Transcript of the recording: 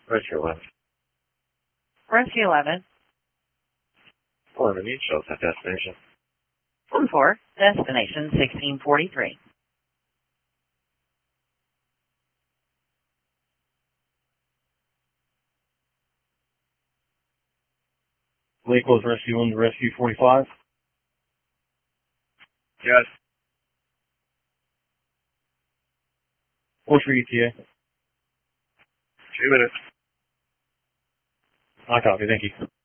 Rescue 11. Rescue 11. 11 each shows at destination. 1-4, destination 1643. Lakewo's Rescue 1 to Rescue 45. Yes. What's your ETA? 2 minutes. I copy, thank you.